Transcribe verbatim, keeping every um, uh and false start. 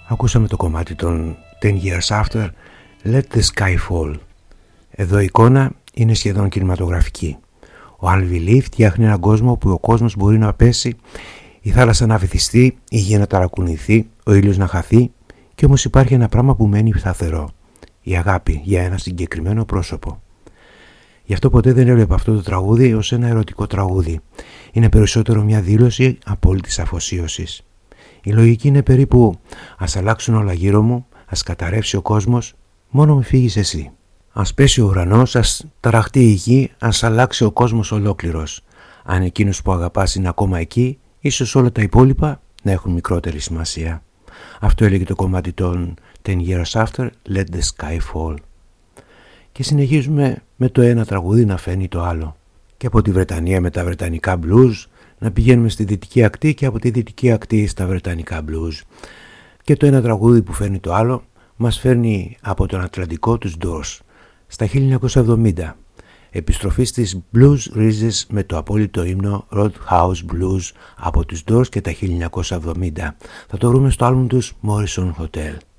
Ακούσαμε το κομμάτι των ten years after, Let the Sky Fall. Εδώ η εικόνα είναι σχεδόν κινηματογραφική. Ο Alvin Lee φτιάχνει έναν κόσμο όπου ο κόσμος μπορεί να πέσει, η θάλασσα να βυθιστεί, η γη να ταρακουνηθεί, ο ήλιος να χαθεί, και όμως υπάρχει ένα πράγμα που μένει σταθερό. Η αγάπη για ένα συγκεκριμένο πρόσωπο. Γι' αυτό ποτέ δεν έβλεπα αυτό το τραγούδι ως ένα ερωτικό τραγούδι. Είναι περισσότερο μια δήλωση απόλυτης αφοσίωσης. Η λογική είναι περίπου «Ας αλλάξουν όλα γύρω μου, ας καταρρεύσει ο κόσμος, μόνο με φύγεις εσύ». Ας πέσει ο ουρανός, ας ταραχτεί η γη, ας αλλάξει ο κόσμος ολόκληρος. Αν εκείνος που αγαπάς είναι ακόμα εκεί, ίσως όλα τα υπόλοιπα να έχουν μικρότερη σημασία. Αυτό έλεγε το κομμάτι των ten years after, Let the Sky Fall. Και συνεχίζουμε με το ένα τραγούδι να φαίνει το άλλο. Και από τη Βρετανία με τα βρετανικά blues να πηγαίνουμε στη δυτική ακτή και από τη δυτική ακτή στα βρετανικά blues. Και το ένα τραγούδι που φέρνει το άλλο μας φέρνει από τον Ατλαντικό τους Doors στα χίλια εννιακόσια εβδομήντα. Επιστροφή στις blues ρίζες με το απόλυτο ύμνο Roadhouse Blues από τους Doors και τα χίλια εννιακόσια εβδομήντα. Θα το βρούμε στο άλμπουμ τους Morrison Hotel.